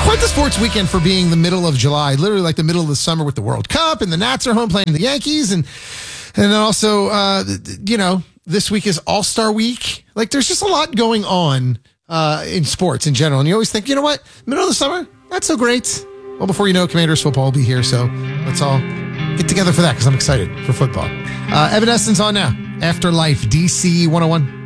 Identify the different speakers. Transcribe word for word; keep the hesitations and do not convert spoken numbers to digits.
Speaker 1: quite the sports weekend for being the middle of July, literally like the middle of the summer with the World Cup, and the Nats are home playing the Yankees, and and then also, uh, you know, this week is All-Star Week. Like, there's just a lot going on uh, in sports in general, and you always think, you know what, middle of the summer, not so great. Well, before you know, Commanders football will be here, so let's all get together for that because I'm excited for football. Uh, Evanescence on now. Afterlife, D C one oh one.